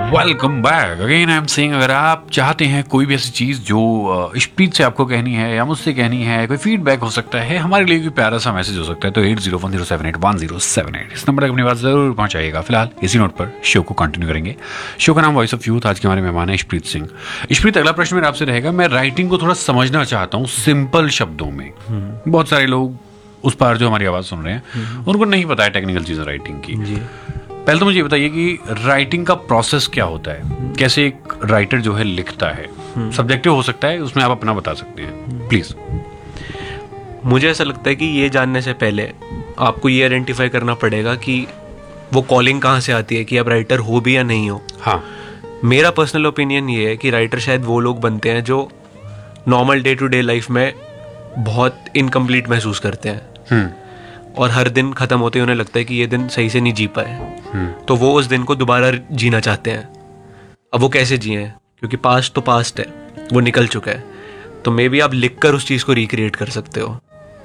Welcome back again. I am saying, अगर आप चाहते हैं कोई भी ऐसी चीज़ जो स्पीच से आपको कहनी है या मुझसे कहनी है, कोई फीडबैक हो सकता है, हमारे लिए कोई प्यारा सा मैसेज हो सकता है, तो 8010781078 इस नंबर तक अपनी बात जरूर पहुंचाइएगा। फिलहाल इसी नोट पर शो को कंटिन्यू करेंगे। शो का नाम वॉइस ऑफ यूथ। आज के हमारे मेहमान है इशप्रीत सिंह। इशप्रीत, अगला प्रश्न मेरा आपसे रहेगा, मैं राइटिंग को थोड़ा समझना चाहता हूँ सिंपल शब्दों में। बहुत सारे लोग उस पार जो हमारी आवाज़ सुन रहे हैं उनको नहीं पता है टेक्निकल चीज़ें राइटिंग की। पहले तो मुझे ये बताइए कि राइटिंग का प्रोसेस क्या होता है, कैसे एक राइटर जो है लिखता है। सब्जेक्टिव हो सकता है, उसमें आप अपना बता सकते हैं प्लीज। मुझे ऐसा लगता है कि ये जानने से पहले आपको ये आइडेंटिफाई करना पड़ेगा कि वो कॉलिंग कहाँ से आती है, कि आप राइटर हो भी या नहीं हो। हाँ, मेरा पर्सनल ओपिनियन ये है कि राइटर शायद वो लोग बनते हैं जो normal day to day life में बहुत इनकम्प्लीट महसूस करते हैं और हर दिन ख़त्म होते ही उन्हें लगता है कि ये दिन सही से नहीं जी पाए, तो वो उस दिन को दोबारा जीना चाहते हैं। अब वो कैसे जिए, क्योंकि पास्ट तो पास्ट है, वो निकल चुका है। तो मे बी आप लिख कर उस चीज़ को रिक्रिएट कर सकते हो।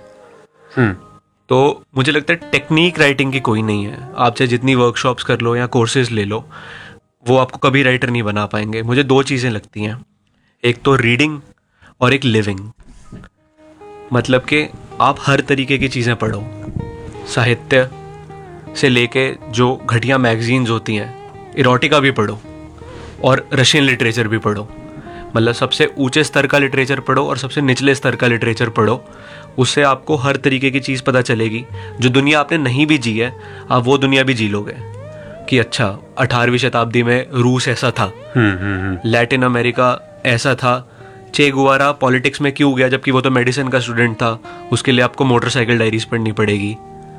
तो मुझे लगता है टेक्निक राइटिंग की कोई नहीं है। आप चाहे जितनी वर्कशॉप्स कर लो या कोर्सेज ले लो, वो आपको कभी राइटर नहीं बना पाएंगे। मुझे दो चीज़ें लगती हैं, एक तो रीडिंग और एक लिविंग। मतलब कि आप हर तरीके की चीज़ें पढ़ो, साहित्य से लेके जो घटिया मैगजीन्स होती हैं, इरोटिका भी पढ़ो और रशियन लिटरेचर भी पढ़ो। मतलब सबसे ऊंचे स्तर का लिटरेचर पढ़ो और सबसे निचले स्तर का लिटरेचर पढ़ो। उससे आपको हर तरीके की चीज़ पता चलेगी। जो दुनिया आपने नहीं भी जी है, आप वो दुनिया भी जी लोगे कि अच्छा 18वीं शताब्दी में रूस ऐसा था, लैटिन अमेरिका ऐसा था, चे गुवारा पॉलिटिक्स में क्यों गया जबकि वो तो मेडिसिन का स्टूडेंट था, उसके लिए आपको मोटरसाइकिल डायरीज पढ़नी पड़ेगी।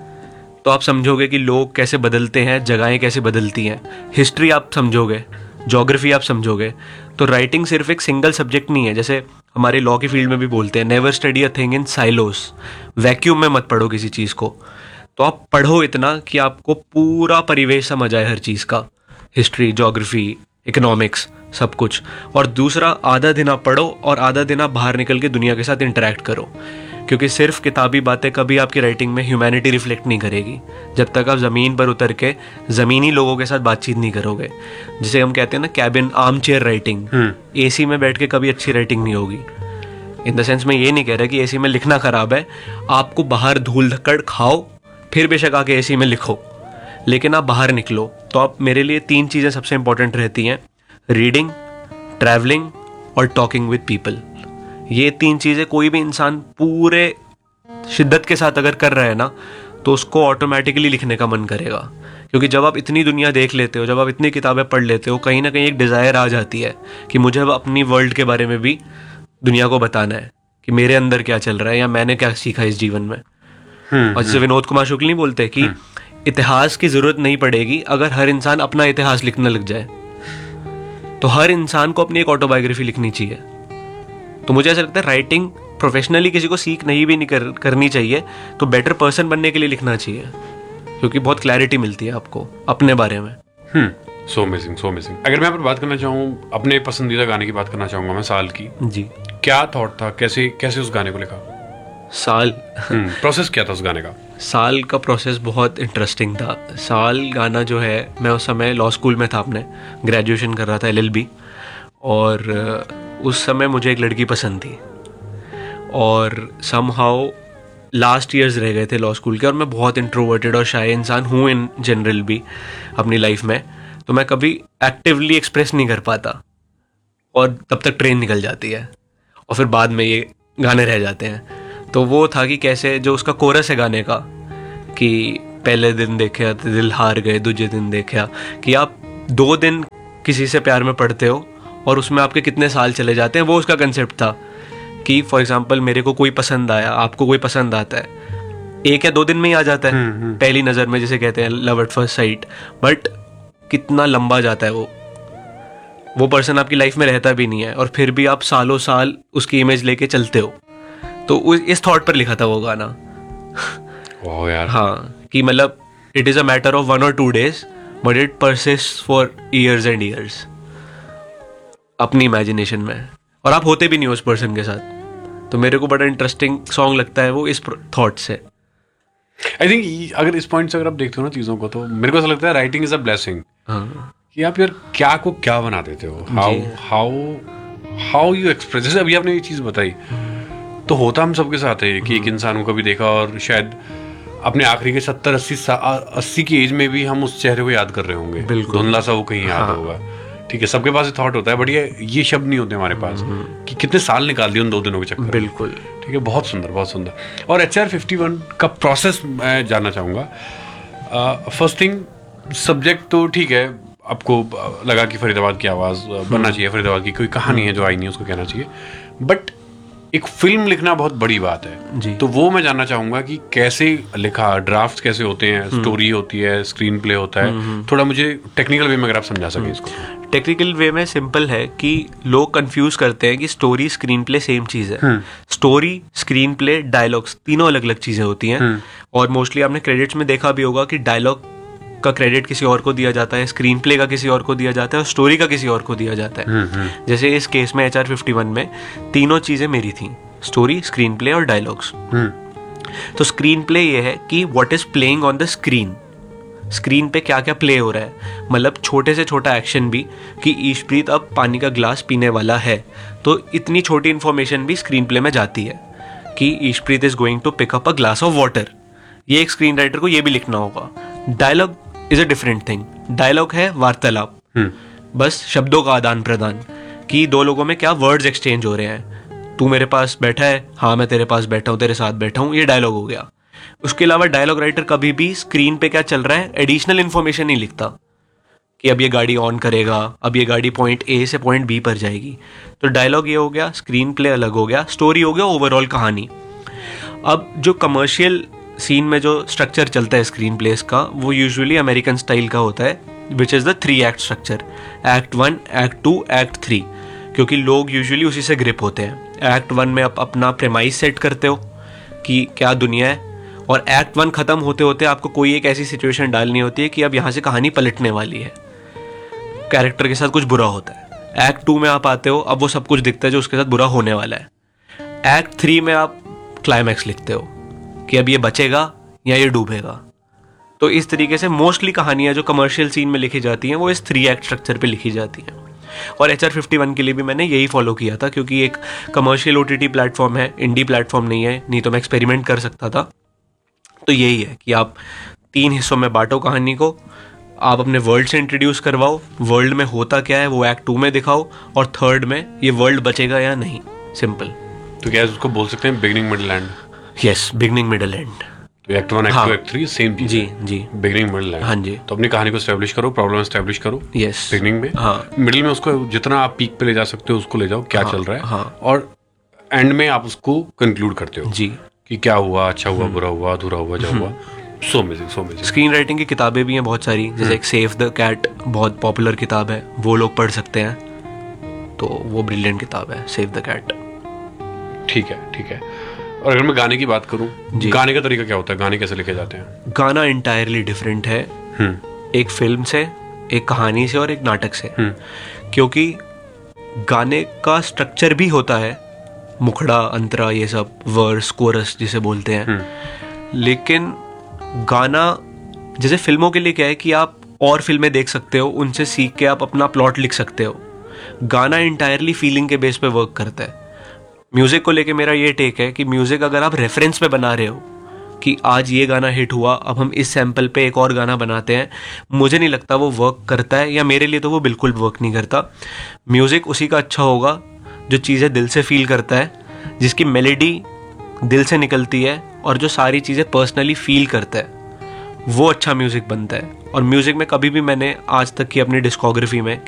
तो आप समझोगे कि लोग कैसे बदलते हैं, जगहें कैसे बदलती हैं, हिस्ट्री आप समझोगे, ज्योग्राफी आप समझोगे। तो राइटिंग सिर्फ एक सिंगल सब्जेक्ट नहीं है। जैसे हमारे लॉ की फील्ड में भी बोलते हैं, never study a thing in silos. Vacuum में मत पढ़ो किसी चीज़ को। तो आप पढ़ो इतना कि आपको पूरा परिवेश समझ आए हर चीज़ का, हिस्ट्री, ज्योग्राफी, इकोनॉमिक्स, सब कुछ। और दूसरा, आधा दिन आप पढ़ो और आधा दिन आप बाहर निकल के दुनिया के साथ इंटरेक्ट करो, क्योंकि सिर्फ किताबी बातें कभी आपकी राइटिंग में ह्यूमैनिटी रिफ्लेक्ट नहीं करेगी जब तक आप ज़मीन पर उतर के ज़मीनी लोगों के साथ बातचीत नहीं करोगे। जिसे हम कहते हैं ना cabin arm chair writing. AC में बैठ के कभी अच्छी राइटिंग नहीं होगी। इन द सेंस मैं ये नहीं कह रहा कि एसी में लिखना ख़राब है, आपको बाहर धूल धक्कड़ खाओ फिर बेशक आके एसी में लिखो, लेकिन आप बाहर निकलो। तो आप, मेरे लिए 3 चीज़ें सबसे इंपॉर्टेंट रहती हैं, रीडिंग, ट्रैवलिंग और टॉकिंग विद पीपल। ये 3 चीज़ें कोई भी इंसान पूरे शिद्दत के साथ अगर कर रहा है ना, तो उसको ऑटोमेटिकली लिखने का मन करेगा। क्योंकि जब आप इतनी दुनिया देख लेते हो, जब आप इतनी किताबें पढ़ लेते हो, कहीं ना कहीं एक डिज़ायर आ जाती है कि मुझे अब अपनी वर्ल्ड के बारे में भी दुनिया को बताना है कि मेरे अंदर क्या चल रहा है या मैंने क्या सीखा इस जीवन में। और जैसे विनोद कुमार शुक्ल नहीं बोलते कि इतिहास की जरूरत नहीं पड़ेगी अगर हर इंसान अपना इतिहास लिखने लग जाए। तो हर इंसान को अपनी एक ऑटोबायोग्राफी लिखनी चाहिए। तो मुझे ऐसा लगता है राइटिंग प्रोफेशनली किसी को सीख नहीं करनी चाहिए, तो बेटर पर्सन बनने के लिए लिखना चाहिए, क्योंकि बहुत क्लैरिटी मिलती है आपको अपने बारे में। So amazing, so amazing. अगर मैं बात करना चाहूँ, अपने पसंदीदा गाने की बात करना चाहूंगा मैं, साल की जी, क्या थॉट था, कैसे उस गाने को लिखा? साल प्रोसेस क्या था उस गाने का? साल का प्रोसेस बहुत इंटरेस्टिंग था। साल गाना जो है, मैं उस समय लॉ स्कूल में था, अपने ग्रेजुएशन कर रहा था LLB, और उस समय मुझे एक लड़की पसंद थी और समहाउ लास्ट ईयर्स रह गए थे लॉ स्कूल के, और मैं बहुत इंट्रोवर्टेड और शाय इंसान हूँ इन जनरल भी अपनी लाइफ में। तो मैं कभी एक्टिवली एक्सप्रेस नहीं कर पाता और तब तक ट्रेन निकल जाती है और फिर बाद में ये गाने रह जाते हैं। तो वो था कि कैसे जो उसका कोरस है गाने का, कि पहले दिन देखा तो दिल हार गए, दूसरे दिन देखा, कि आप 2 दिन किसी से प्यार में पड़ते हो और उसमें आपके कितने साल चले जाते हैं। वो उसका कंसेप्ट था कि फॉर एग्जांपल मेरे को कोई पसंद आया, आपको कोई पसंद आता है, 1 या 2 दिन में ही आ जाता है पहली नज़र में, जिसे कहते हैं love at first sight. But कितना लंबा जाता है वो पर्सन आपकी लाइफ में रहता भी नहीं है और फिर भी आप सालों साल उसकी इमेज लेके चलते हो। तो इस थॉट पर लिखा था वो गाना। वाह यार। हाँ, कि मतलब it is a matter of 1 or 2 days but it persist for years and years अपनी इमेजिनेशन में, और आप होते भी नहीं हो उस पर्सन के साथ। तो मेरे को बड़ा इंटरेस्टिंग सॉन्ग लगता है वो इस थॉट से। आई थिंक अगर इस पॉइंट से अगर आप देखते हो ना चीज़ों को, तो मेरे को ऐसा लगता है राइटिंग इज अ ब्लेसिंग। कि आप यार क्या को क्या बना देते हो, हाउ यू एक्सप्रेस। जैसे अभी आपने ये चीज़ बताई, तो होता हम सबके साथ है कि एक इंसान को कभी देखा और शायद अपने आखिरी के 70-80 की एज में भी हम उस चेहरे को याद कर रहे होंगे, धुंधला सा वो कहीं याद होगा। ठीक है, सबके पास थॉट होता है, बट ये शब्द नहीं होते हमारे पास कि कितने साल निकाल दिए उन 2 दिनों के चक्कर में। बिल्कुल। ठीक है, बहुत सुंदर, बहुत सुंदर। और HR-51 का प्रोसेस मैं जानना चाहूँगा। फर्स्ट थिंग, सब्जेक्ट तो ठीक है, आपको लगा कि फरीदाबाद की आवाज़ बनना चाहिए, फरीदाबाद की कोई कहानी है जो आई नहीं उसको कहना चाहिए, बट एक फिल्म लिखना बहुत बड़ी बात है जी। तो वो मैं जानना चाहूंगा कि कैसे लिखा, ड्राफ्ट कैसे होते हैं, स्टोरी होती है, स्क्रीन प्ले होता है, थोड़ा मुझे टेक्निकल वे में अगर आप समझा सकें इसको। टेक्निकल वे में सिंपल है कि लोग कंफ्यूज करते हैं कि स्टोरी स्क्रीन प्ले सेम चीज़ है। स्टोरी, स्क्रीन प्ले, डायलॉग्स तीनों अलग अलग चीज़ें होती हैं। और मोस्टली आपने क्रेडिट्स में देखा भी होगा कि डायलॉग का क्रेडिट किसी और को दिया जाता है, स्क्रीन प्ले का किसी और को दिया जाता है, और स्टोरी का किसी और को दिया जाता है। जैसे इस केस में HR-51 में तीनों चीज़ें मेरी थी, स्टोरी, स्क्रीन प्ले और डायलॉग्स। तो स्क्रीन प्ले ये है कि what is playing on the screen, screen पे क्या क्या प्ले हो रहा है। मतलब छोटे से छोटा एक्शन भी कि ईशप्रीत अब पानी का ग्लास पीने वाला है, तो इतनी छोटी इन्फॉर्मेशन भी स्क्रीन प्ले में जाती है कि ईशप्रीत is going to pick up a glass of water. ये एक स्क्रीन राइटर को ये भी लिखना होगा। Dialogue is a different thing. Dialogue है वार्तालाप, बस शब्दों का आदान प्रदान, कि 2 लोगों में क्या वर्ड्स एक्सचेंज हो रहे हैं। तू मेरे पास बैठा है, हाँ मैं तेरे पास बैठा हूँ, तेरे साथ बैठा हूँ, ये डायलॉग हो गया। उसके अलावा डायलॉग राइटर कभी भी स्क्रीन पे क्या चल रहा है एडिशनल इन्फॉर्मेशन नहीं लिखता कि अब ये गाड़ी ऑन करेगा, अब ये गाड़ी पॉइंट A से पॉइंट B पर जाएगी। तो डायलॉग ये हो गया, स्क्रीन प्ले अलग हो गया, स्टोरी हो गया, ओवरऑल कहानी। अब जो कमर्शियल सीन में जो स्ट्रक्चर चलता है स्क्रीन प्लेस का, वो यूजुअली अमेरिकन स्टाइल का होता है, which is the 3 act structure, act 1, act 2, act 3, क्योंकि लोग यूजुअली उसी से ग्रिप होते हैं। एक्ट 1 में आप अपना प्रेमाइज सेट करते हो कि क्या दुनिया है, और एक्ट 1 खत्म होते होते आपको कोई एक ऐसी सिचुएशन डालनी होती है कि अब यहाँ से कहानी पलटने वाली है, कैरेक्टर के साथ कुछ बुरा होता है। एक्ट 2 में आप आते हो, अब वो सब कुछ दिखता है जो उसके साथ बुरा होने वाला है। एक्ट 3 में आप क्लाइमैक्स लिखते हो कि अब ये बचेगा या ये डूबेगा। तो इस तरीके से मोस्टली कहानियां जो कमर्शियल सीन में लिखी जाती हैं वो इस 3 एक्ट स्ट्रक्चर पे लिखी जाती हैं। और HR-51 के लिए भी मैंने यही फॉलो किया था, क्योंकि एक कमर्शियल OTT प्लेटफॉर्म है, इंडी प्लेटफॉर्म नहीं है, नहीं तो मैं एक्सपेरिमेंट कर सकता था। तो यही है कि आप 3 हिस्सों में बांटो कहानी को, आप अपने वर्ल्ड से इंट्रोड्यूस करवाओ, वर्ल्ड में होता क्या है वो एक्ट 2 में दिखाओ, और थर्ड में ये वर्ल्ड बचेगा या नहीं, सिंपल। तो क्या उसको बोल सकते हैं beginning, middle, and? Yes, beginning, middle, and. तो एक्ट 1, एक्ट 2, एक्ट 3 सेम चीज। जी जी, बिगिनिंग, मिडिल, एंड। हाँ जी। तो अपनी कहानी को एस्टैब्लिश करो, प्रॉब्लम एस्टैब्लिश करो यस बिगिनिंग में, हाँ। मिडिल में उसको जितना आप पीक पे ले जा सकते हो उसको ले जाओ, क्या चल रहा है, हाँ। और एंड में आप उसको कंक्लूड करते हो जी, कि क्या हुआ, अच्छा हुआ, बुरा हुआ, अधूरा हुआ, जो हुआ। So amazing, so amazing. Screen writing की किताबें भी हैं बहुत सारी, जैसे एक सेव द कैट बहुत पॉपुलर किताब है, वो लोग पढ़ सकते हैं, तो वो ब्रिलियंट किताब है सेव द कैट। ठीक है, ठीक है। और अगर मैं गाने की बात करूं, गाने का तरीका क्या होता है, गाने कैसे लिखे जाते हैं? गाना इंटायरली डिफरेंट है, एक फिल्म से, एक कहानी से और एक नाटक से। क्योंकि गाने का स्ट्रक्चर भी होता है, मुखड़ा, अंतरा, ये सब, वर्स, कोरस जिसे बोलते हैं, लेकिन गाना जैसे फिल्मों के लिए क्या है कि आप और फिल्में देख सकते हो, उनसे सीख के आप अपना प्लॉट लिख सकते हो। गाना इंटायरली फीलिंग के बेस पे वर्क करता है। म्यूजिक को लेके मेरा ये टेक है कि म्यूजिक अगर आप रेफरेंस पे बना रहे हो कि आज ये गाना हिट हुआ, अब हम इस सैंपल पे एक और गाना बनाते हैं, मुझे नहीं लगता वो वर्क करता है, या मेरे लिए तो वो बिल्कुल वर्क नहीं करता। म्यूजिक उसी का अच्छा होगा जो चीज़ें दिल से फील करता है, जिसकी मेलेडी दिल से निकलती है, और जो सारी चीज़ें पर्सनली फील करता है, वो अच्छा म्यूजिक बनता है। और म्यूजिक में कभी भी मैंने आज तक की अपनी डिस्कोग्राफी में